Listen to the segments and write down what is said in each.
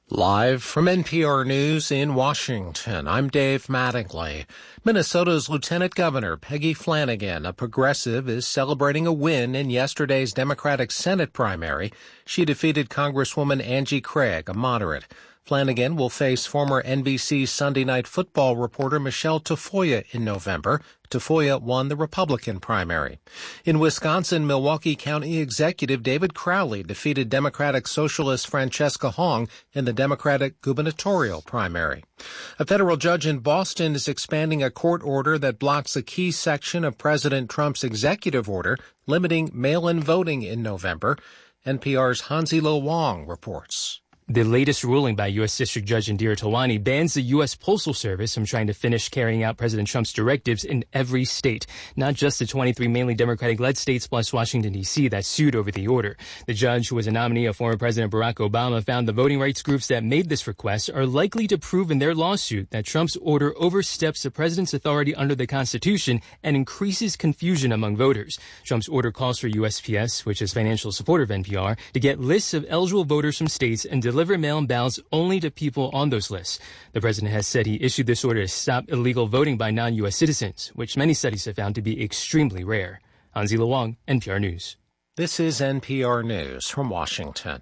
Live from NPR News in Washington, I'm Dave Mattingly. Minnesota's Lieutenant Governor Peggy Flanagan, a progressive, is celebrating a win in yesterday's Democratic Senate primary. She defeated Congresswoman Angie Craig, a moderate. Flanagan will face former NBC Sunday Night Football reporter Michelle Tafoya in November. Tafoya won the Republican primary. In Wisconsin, Milwaukee County Executive David Crowley defeated Democratic Socialist Francesca Hong in the Democratic gubernatorial primary. A federal judge in Boston is expanding a court order that blocks a key section of President Trump's executive order limiting mail-in voting in November. NPR's Hansi-Lo Wong reports. The latest ruling by U.S. District Judge Indira Tawani bans the U.S. Postal Service from trying to finish carrying out President Trump's directives in every state, not just the 23 mainly Democratic-led states plus Washington, D.C. that sued over the order. The judge, who was a nominee of former President Barack Obama, found the voting rights groups that made this request are likely to prove in their lawsuit that Trump's order oversteps the president's authority under the Constitution and increases confusion among voters. Trump's order calls for USPS, which is financial supporter of NPR, to get lists of eligible voters from states and deliver mail-in ballots only to people on those lists. The president has said he issued this order to stop illegal voting by non-U.S. citizens, which many studies have found to be extremely rare. Hansi-Lo Wong, NPR News. This is NPR News from Washington.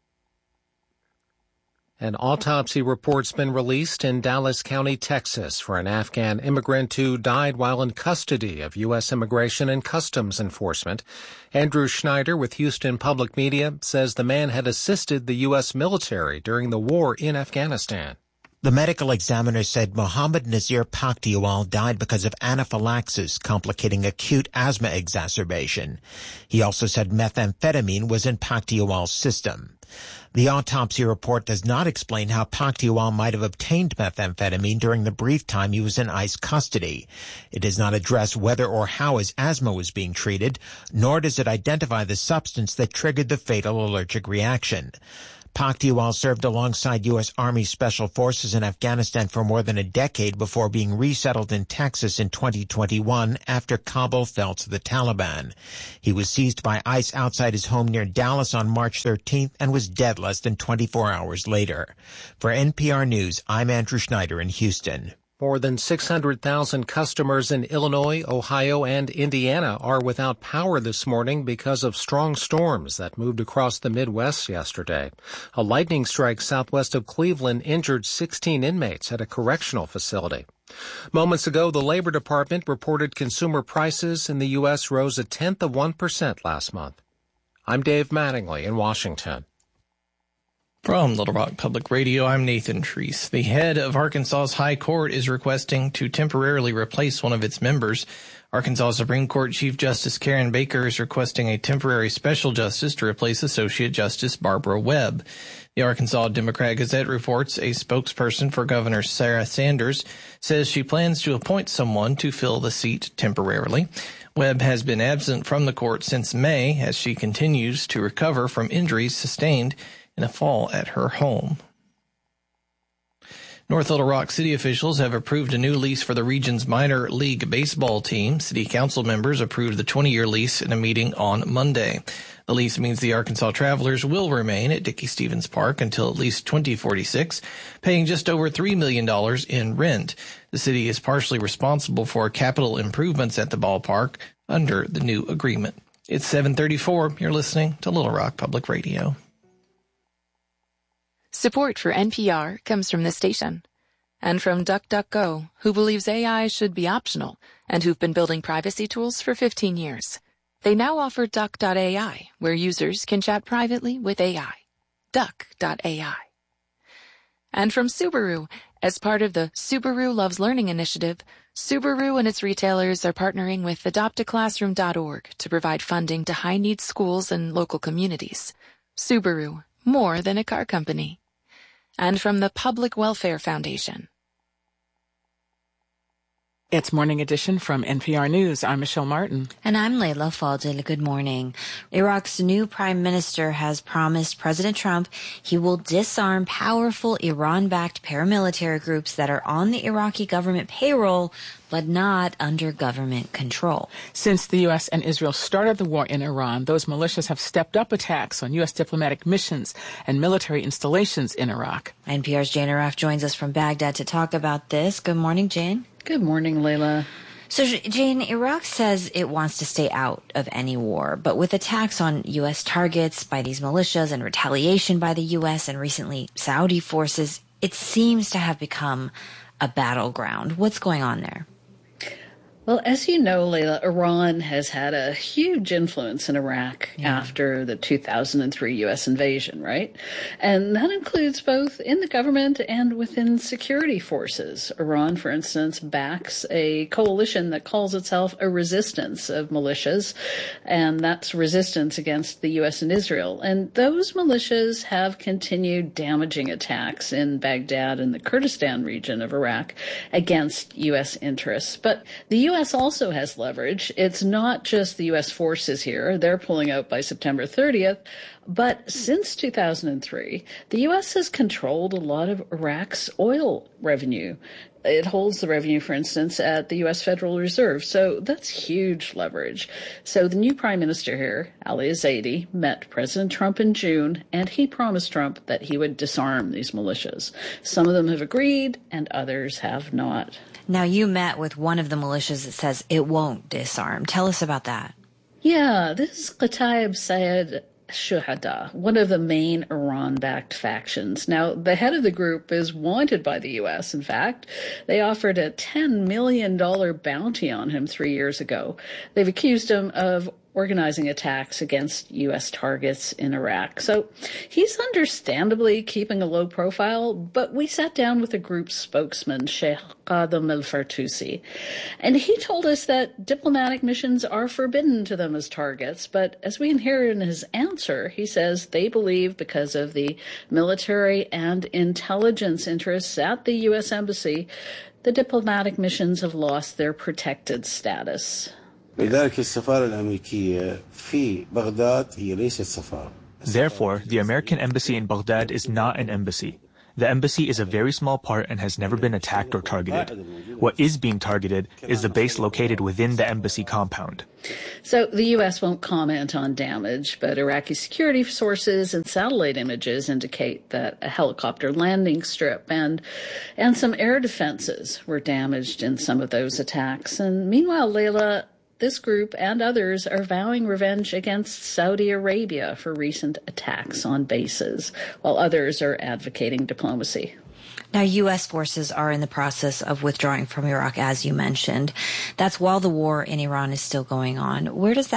An autopsy report's been released in Dallas County, Texas, for an Afghan immigrant who died while in custody of U.S. Immigration and Customs Enforcement. Andrew Schneider with Houston Public Media says the man had assisted the U.S. military during the war in Afghanistan. The medical examiner said Mohammed Nazir Pakhtiwal died because of anaphylaxis, complicating acute asthma exacerbation. He also said methamphetamine was in Pakhtiwal's system. The autopsy report does not explain how Pakhtiwal might have obtained methamphetamine during the brief time he was in ICE custody. It does not address whether or how his asthma was being treated, nor does it identify the substance that triggered the fatal allergic reaction. Pakhtiwal served alongside U.S. Army Special Forces in Afghanistan for more than a decade before being resettled in Texas in 2021 after Kabul fell to the Taliban. He was seized by ICE outside his home near Dallas on March 13th and was dead less than 24 hours later. For NPR News, I'm Andrew Schneider in Houston. More than 600,000 customers in Illinois, Ohio, and Indiana are without power this morning because of strong storms that moved across the Midwest yesterday. A lightning strike southwest of Cleveland injured 16 inmates at a correctional facility. Moments ago, the Labor Department reported consumer prices in the U.S. rose 0.1% last month. I'm Dave Mattingly in Washington. From Little Rock Public Radio, I'm Nathan Treese. The head of Arkansas's High Court is requesting to temporarily replace one of its members. Arkansas Supreme Court Chief Justice Karen Baker is requesting a temporary special justice to replace Associate Justice Barbara Webb. The Arkansas Democrat-Gazette reports a spokesperson for Governor Sarah Sanders says she plans to appoint someone to fill the seat temporarily. Webb has been absent from the court since May as she continues to recover from injuries sustained in a fall at her home. North Little Rock city officials have approved a new lease for the region's minor league baseball team. City council members approved the 20-year lease in a meeting on Monday. The lease means the Arkansas Travelers will remain at Dickey-Stevens Park until at least 2046, paying just over $3 million in rent. The city is partially responsible for capital improvements at the ballpark under the new agreement. It's 7:34. You're listening to Little Rock Public Radio. Support for NPR comes from this station and from DuckDuckGo, who believes AI should be optional and who've been building privacy tools for 15 years. They now offer Duck.ai, where users can chat privately with AI. Duck.ai. And from Subaru, as part of the Subaru Loves Learning initiative, Subaru and its retailers are partnering with AdoptAClassroom.org to provide funding to high-needs schools and local communities. Subaru, more than a car company. And from the Public Welfare Foundation. It's Morning Edition from NPR News. I'm Michelle Martin. And I'm Layla Fadel. Good morning. Iraq's new prime minister has promised President Trump he will disarm powerful Iran-backed paramilitary groups that are on the Iraqi government payroll but not under government control. Since the U.S. and Israel started the war in Iran, those militias have stepped up attacks on U.S. diplomatic missions and military installations in Iraq. NPR's Jane Arraf joins us from Baghdad to talk about this. Good morning, Jane. Good morning, Layla. So, Jane, Iraq says it wants to stay out of any war, but with attacks on U.S. targets by these militias and retaliation by the U.S. and recently Saudi forces, it seems to have become a battleground. What's going on there? Well, as you know, Layla, Iran has had a huge influence in Iraq after the 2003 U.S. invasion, right? And that includes both in the government and within security forces. Iran, for instance, backs a coalition that calls itself a resistance of militias, and that's resistance against the U.S. and Israel. And those militias have continued damaging attacks in Baghdad and the Kurdistan region of Iraq against U.S. interests. But the U.S. also has leverage. It's not just the U.S. forces here. They're pulling out by September 30th. But since 2003, the U.S. has controlled a lot of Iraq's oil revenue. It holds the revenue, for instance, at the U.S. Federal Reserve. So that's huge leverage. So the new prime minister here, Ali Zaidi, met President Trump in June, and he promised Trump that he would disarm these militias. Some of them have agreed, and others have not. Now, you met with one of the militias that says it won't disarm. Tell us about that. Yeah, this is Qataib Sayed Shuhada, one of the main Iran-backed factions. Now, the head of the group is wanted by the U.S., in fact. They offered a $10 million bounty on him 3 years ago. They've accused him of organizing attacks against U.S. targets in Iraq. So he's understandably keeping a low profile, but we sat down with the group's spokesman, Sheikh Qadem al-Fartusi, and he told us that diplomatic missions are forbidden to them as targets. But as we hear in his answer, he says they believe because of the military and intelligence interests at the U.S. Embassy, the diplomatic missions have lost their protected status. لذلك السفارة الأمريكية في بغداد هي ليست سفارة. Therefore, the American embassy in Baghdad is not an embassy. The embassy is a very small part and has never been attacked or targeted. What is being targeted is the base located within the embassy compound. So the U.S. won't comment on damage, but Iraqi security sources and satellite images indicate that a helicopter landing strip and some air defenses were damaged in some of those attacks. And meanwhile, Layla, this group and others are vowing revenge against Saudi Arabia for recent attacks on bases, while others are advocating diplomacy. Now, U.S. forces are in the process of withdrawing from Iraq, as you mentioned. That's while the war in Iran is still going on. Where does that